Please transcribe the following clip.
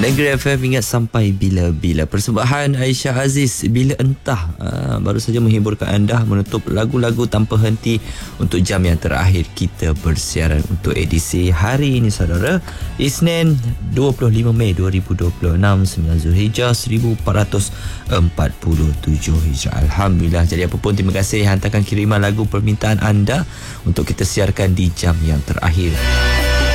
Negeri FM ingat sampai bila-bila. Persembahan Aisyah Aziz, Bila Entah, baru saja menghiburkan anda, menutup lagu-lagu tanpa henti untuk jam yang terakhir kita bersiaran untuk edisi hari ini, saudara. Isnin 25 Mei 2026, 9 Zulhijjah 1447 Hijrah. Alhamdulillah. Jadi apa pun, terima kasih hantarkan kiriman lagu permintaan anda untuk kita siarkan di jam yang terakhir.